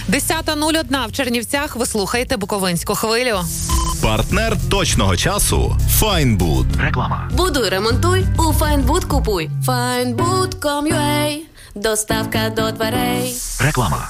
10:01 в Чернівцях. Ви слухаєте Буковинську хвилю. Партнер точного часу – Файнбуд. Реклама. Будуй, ремонтуй, у Файнбуд купуй. Findbood.com.ua. Доставка до дверей. Реклама.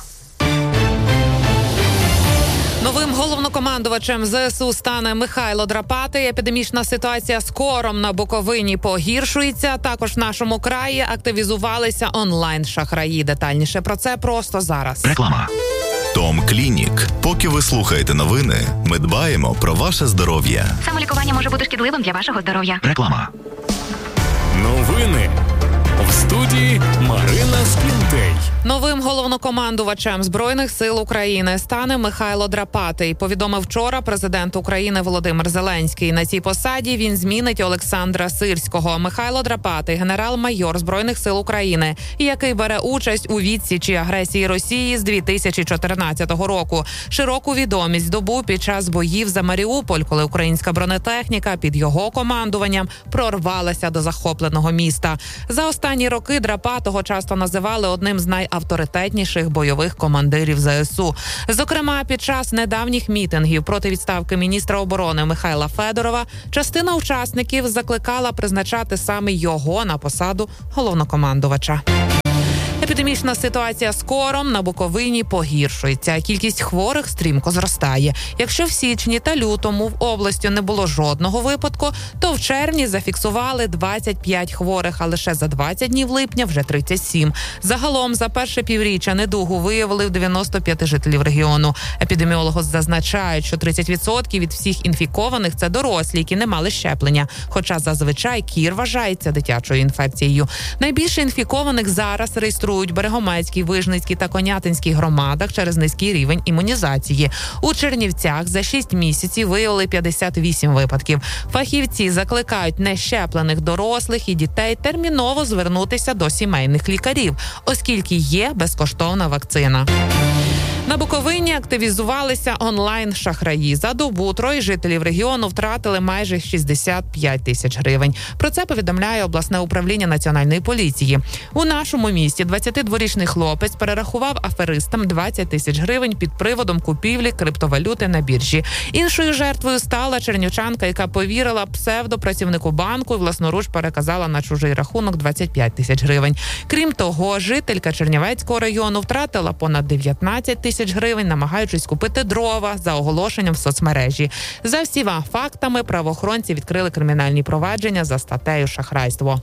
Новим головнокомандувачем ЗСУ стане Михайло Драпатий. Епідемічна ситуація з кором на Буковині погіршується. Також в нашому краї активізувалися онлайн-шахраї. Детальніше про це просто зараз. Реклама. Том Клінік. Поки ви слухаєте новини, ми дбаємо про ваше здоров'я. Самолікування може бути шкідливим для вашого здоров'я. Реклама. Новини. В студії Марина Склінтей. Новим головнокомандувачем Збройних сил України стане Михайло Драпатий. Повідомив вчора президент України Володимир Зеленський. На цій посаді він змінить Олександра Сирського. Михайло Драпатий – генерал-майор Збройних сил України, який бере участь у відсічі агресії Росії з 2014 року. Широку відомість здобув під час боїв за Маріуполь, коли українська бронетехніка під його командуванням прорвалася до захопленого міста. За останні роки Драпатого часто називали одним з найавторитетніших бойових командирів ЗСУ. Зокрема, під час недавніх мітингів проти відставки міністра оборони Михайла Федорова частина учасників закликала призначати саме його на посаду головнокомандувача. Епідемічна ситуація з кором на Буковині погіршується. Кількість хворих стрімко зростає. Якщо в січні та лютому в області не було жодного випадку, то в червні зафіксували 25 хворих, а лише за 20 днів липня вже 37. Загалом за перше півріччя недугу виявили в 95 жителів регіону. Епідеміологи зазначають, що 30% від всіх інфікованих – це дорослі, які не мали щеплення. Хоча зазвичай кір вважається дитячою інфекцією. Найбільше інфікованих зараз реєструють Берегомецькій, Вижницькій та Конятинській громадах через низький рівень імунізації. У Чернівцях за 6 місяців виявили 58 випадків. Фахівці закликають нещеплених дорослих і дітей терміново звернутися до сімейних лікарів, оскільки є безкоштовна вакцина. На Буковині активізувалися онлайн-шахраї. За добу 3 жителів регіону втратили майже 65 тисяч гривень. Про це повідомляє обласне управління Національної поліції. У нашому місті 22-річний хлопець перерахував аферистам 20 тисяч гривень під приводом купівлі криптовалюти на біржі. Іншою жертвою стала чернівчанка, яка повірила псевдопрацівнику банку і власноруч переказала на чужий рахунок 25 тисяч гривень. Крім того, жителька Чернівецького району втратила понад 19 тисяч гривень, намагаючись купити дрова за оголошенням в соцмережі. За всіма фактами правоохоронці відкрили кримінальні провадження за статтею шахрайство.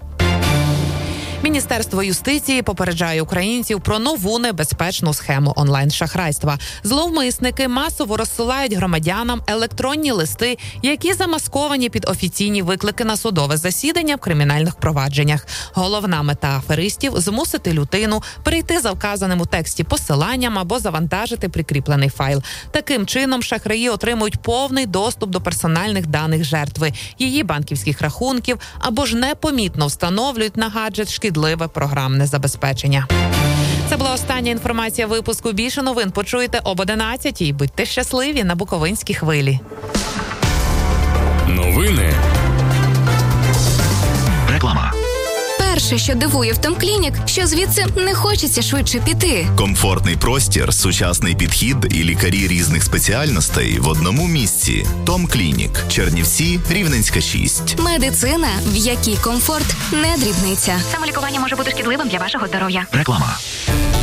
Міністерство юстиції попереджає українців про нову небезпечну схему онлайн-шахрайства. Зловмисники масово розсилають громадянам електронні листи, які замасковані під офіційні виклики на судове засідання в кримінальних провадженнях. Головна мета аферистів – змусити людину перейти за вказаним у тексті посиланням або завантажити прикріплений файл. Таким чином шахраї отримують повний доступ до персональних даних жертви, її банківських рахунків або ж непомітно встановлюють на гаджет шкідливе програмне забезпечення. Це була остання інформація випуску. Більше новин почуєте об 11-й. Будьте щасливі на Буковинській хвилі. Новини. Реклама. Перше, що дивує в Том Клінік, що звідси не хочеться швидше піти. Комфортний простір, сучасний підхід і лікарі різних спеціальностей в одному місці. Том Клінік. Чернівці, Рівненська, 6. Медицина, в якій комфорт не дрібниця. Самолікування може бути шкідливим для вашого здоров'я. Реклама.